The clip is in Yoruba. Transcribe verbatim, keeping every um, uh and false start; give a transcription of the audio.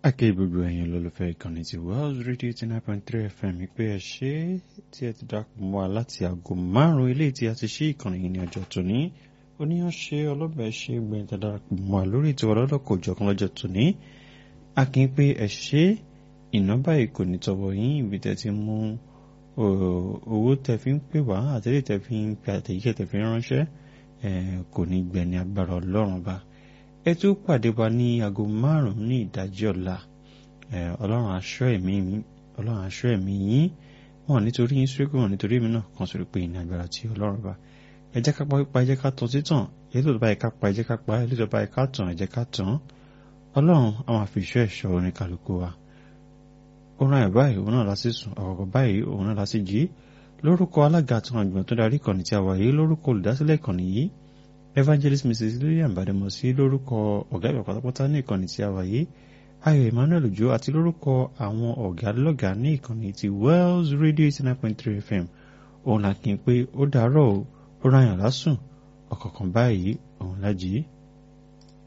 Akẹ́ gbogbo ẹ̀yin olólùfẹ́ ìkànnì ti Wells Radio eighty nine point three F M pé ẹ ṣé tí ẹ ti darapọ̀ mọ́ wa láti aago márùn-ún ilé tí a ti ṣí ìkànnì yìí ní ọjọ́ tòní. Oníyàn ṣe ọlọ́bẹ̀ ṣe gbẹ̀yìn tí a darapọ̀ mọ́ wa lórí ètò ọlọ́dọ̀kọ̀ òjọ̀kan lọ́jọ́ tòní. A kì í pé ẹ ṣé iná báyìí kò ní tọwọ́ yín ibi tẹ́ ti mú owó tẹ́ fi ń pè wá àtẹ́lẹ̀ tẹ́ fi ń pè àtẹ̀yíkẹ́ tẹ́ fi ń ránṣẹ́ kò ní gbẹ̀ ní agbára Ọlọ́run bá. Ẹ tún pàdé wa ní aago márùn-ún ní ìdájí ọ̀la. Ọlọ́run aṣọ́ ẹ̀mí Ọlọ́run aṣọ́ ẹ̀mí yín wọn nítorí yín sórí pé wọn nítorí èmi náà kan sórí pé ìní agbára tí Ọlọ́run bá. Ẹ jẹ́ ká pa pípa ẹ jẹ́ ká tán títàn èyí tó bá yẹ ká pa ẹ jẹ́ ká pa èyí tó bá yẹ ká tàn ẹ jẹ́ ká tàn. Ọlọ́run a máa fi ìṣọ́ ẹ̀ṣọ́ oníkálukú wa. Orin ẹ̀ báyìí òun náà lásì sùn àkọ́kọ́ báyìí òun náà lásì jí. Lórúkọ alága àtúnwò àgbọ̀n tó darí ìkànnì tí a wà yìí lórúkọ olùdásílẹ̀ ìkànnì yìí Evangelist Missus Lillian Bademosi lórúkọ ọ̀gá ìgbà pátápátá ní ìkànnì tí a wà yìí Ayọ̀ Emmanuel Ojo àti lórúkọ àwọn ọ̀gá lọ́gà ní ìkànnì ti Wells Radio eighty nine point three F M òun là kí n pé ó dàárọ̀ ó ráyàn lásùn ọ̀kọ̀ọ̀kan báyìí òun lájí.